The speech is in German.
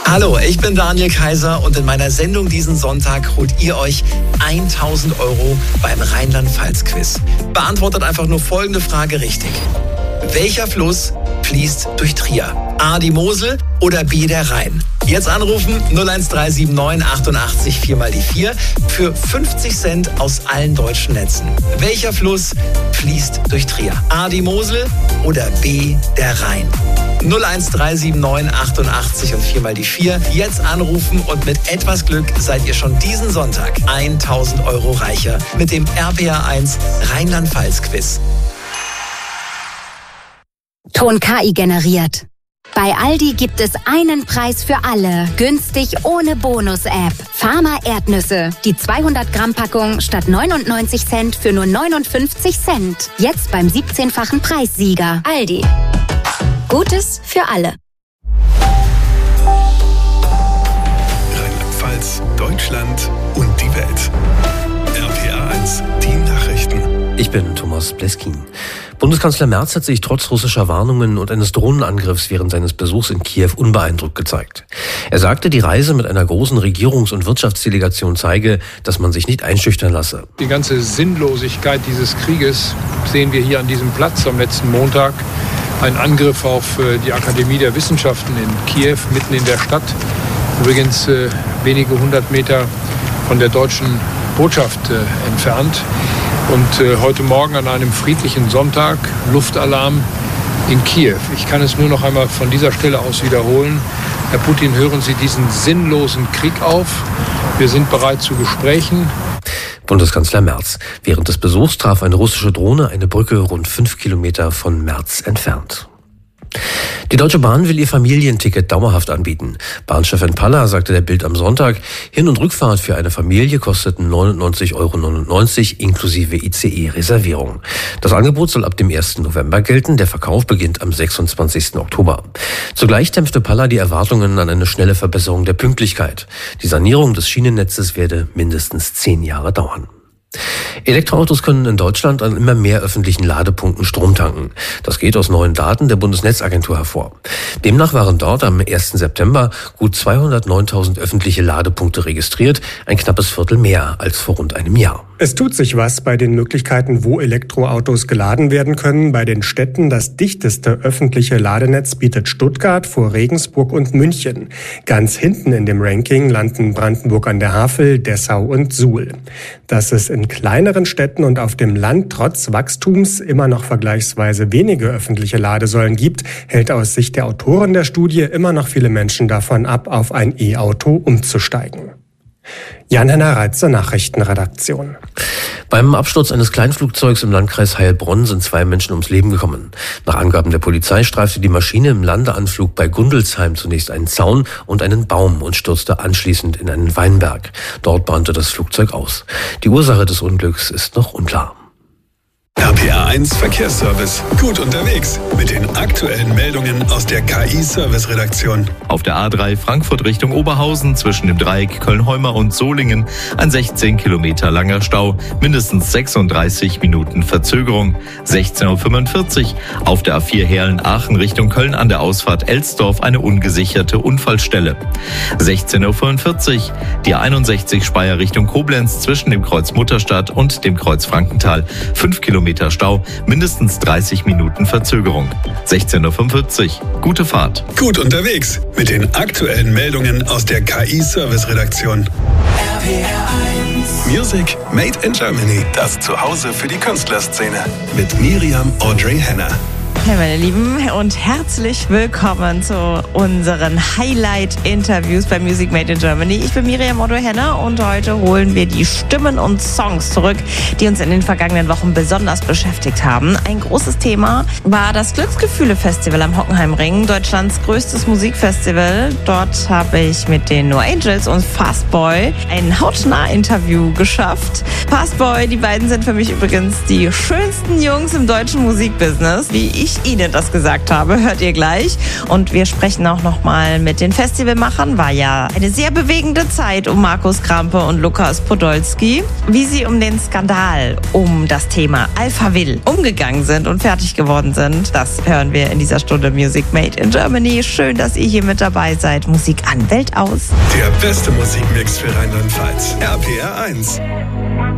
Hallo, ich bin Daniel Kaiser und in meiner Sendung diesen Sonntag holt ihr euch 1.000 € beim Rheinland-Pfalz-Quiz. Beantwortet einfach nur folgende Frage richtig. Welcher Fluss fließt durch Trier? A, die Mosel oder B, der Rhein? Jetzt anrufen 01379 88 4 mal die 4 für 50 Cent aus allen deutschen Netzen. Welcher Fluss fließt durch Trier? A, die Mosel oder B, der Rhein? 01379 88 und 4 mal die 4. Jetzt anrufen und mit etwas Glück seid ihr schon diesen Sonntag 1.000 € reicher mit dem RPR1 Rheinland-Pfalz-Quiz. Ton KI generiert. Bei Aldi gibt es einen Preis für alle. Günstig ohne Bonus-App. Farmer Erdnüsse. Die 200-Gramm-Packung statt 99 Cent für nur 59 Cent. Jetzt beim 17-fachen Preissieger. Aldi. Gutes für alle. Rheinland-Pfalz, Deutschland und die Welt. RPR1, die Nachrichten. Ich bin Thomas Bleskin. Bundeskanzler Merz hat sich trotz russischer Warnungen und eines Drohnenangriffs während seines Besuchs in Kiew unbeeindruckt gezeigt. Er sagte, die Reise mit einer großen Regierungs- und Wirtschaftsdelegation zeige, dass man sich nicht einschüchtern lasse. Die ganze Sinnlosigkeit dieses Krieges sehen wir hier an diesem Platz am letzten Montag. Ein Angriff auf die Akademie der Wissenschaften in Kiew, mitten in der Stadt. Übrigens wenige 100 Meter von der deutschen Botschaft entfernt. Und heute Morgen an einem friedlichen Sonntag Luftalarm in Kiew. Ich kann es nur noch einmal von dieser Stelle aus wiederholen. Herr Putin, hören Sie diesen sinnlosen Krieg auf. Wir sind bereit zu Gesprächen. Bundeskanzler Merz. Während des Besuchs traf eine russische Drohne eine Brücke rund 5 Kilometer von Merz entfernt. Die Deutsche Bahn will ihr Familienticket dauerhaft anbieten. Bahnchefin Paller sagte der Bild am Sonntag, Hin- und Rückfahrt für eine Familie kosteten 99,99 € inklusive ICE-Reservierung. Das Angebot soll ab dem 1. November gelten, der Verkauf beginnt am 26. Oktober. Zugleich dämpfte Paller die Erwartungen an eine schnelle Verbesserung der Pünktlichkeit. Die Sanierung des Schienennetzes werde mindestens 10 Jahre dauern. Elektroautos können in Deutschland an immer mehr öffentlichen Ladepunkten Strom tanken. Das geht aus neuen Daten der Bundesnetzagentur hervor. Demnach waren dort am 1. September gut 209.000 öffentliche Ladepunkte registriert, ein knappes Viertel mehr als vor rund einem Jahr. Es tut sich was bei den Möglichkeiten, wo Elektroautos geladen werden können. Bei den Städten das dichteste öffentliche Ladenetz bietet Stuttgart vor Regensburg und München. Ganz hinten in dem Ranking landen Brandenburg an der Havel, Dessau und Suhl. Dass es in kleineren Städten und auf dem Land trotz Wachstums immer noch vergleichsweise wenige öffentliche Ladesäulen gibt, hält aus Sicht der Autoren der Studie immer noch viele Menschen davon ab, auf ein E-Auto umzusteigen. Jan-Henner Reitzer, Nachrichtenredaktion. Beim Absturz eines Kleinflugzeugs im Landkreis Heilbronn sind 2 Menschen ums Leben gekommen. Nach Angaben der Polizei streifte die Maschine im Landeanflug bei Gundelsheim zunächst einen Zaun und einen Baum und stürzte anschließend in einen Weinberg. Dort brannte das Flugzeug aus. Die Ursache des Unglücks ist noch unklar. RPR1 Verkehrsservice. Gut unterwegs mit den aktuellen Meldungen aus der KI-Service-Redaktion. Auf der A3 Frankfurt Richtung Oberhausen zwischen dem Dreieck Köln-Heumar und Solingen ein 16 Kilometer langer Stau, mindestens 36 Minuten Verzögerung. 16:45 Uhr auf der A4 Heerlen-Aachen Richtung Köln an der Ausfahrt Elsdorf eine ungesicherte Unfallstelle. 16:45 Uhr die A61 Speyer Richtung Koblenz zwischen dem Kreuz Mutterstadt und dem Kreuz Frankenthal. 5 Kilometer Stau, mindestens 30 Minuten Verzögerung. 16:45 Uhr. Gute Fahrt. Gut unterwegs mit den aktuellen Meldungen aus der KI-Service-Redaktion. Music Made in Germany. Das Zuhause für die Künstlerszene. Mit Miriam Audrey Henner. Hey meine Lieben und herzlich willkommen zu unseren Highlight-Interviews bei Music Made in Germany. Ich bin Miriam Audrey Henner und heute holen wir die Stimmen und Songs zurück, die uns in den vergangenen Wochen besonders beschäftigt haben. Ein großes Thema war das Glücksgefühle-Festival am Hockenheimring, Deutschlands größtes Musikfestival. Dort habe ich mit den No Angels und Fastboy ein hautnah-Interview geschafft. Fastboy, die beiden sind für mich übrigens die schönsten Jungs im deutschen Musikbusiness. Wie ich ich Ihnen das gesagt habe, hört ihr gleich. Und wir sprechen auch nochmal mit den Festivalmachern. War ja eine sehr bewegende Zeit um Markus Krampe und Lukas Podolski. Wie sie um den Skandal um das Thema Alphaville umgegangen sind und fertig geworden sind, das hören wir in dieser Stunde Music Made in Germany. Schön, dass ihr hier mit dabei seid. Musik an, Welt aus. Der beste Musikmix für Rheinland-Pfalz. RPR 1.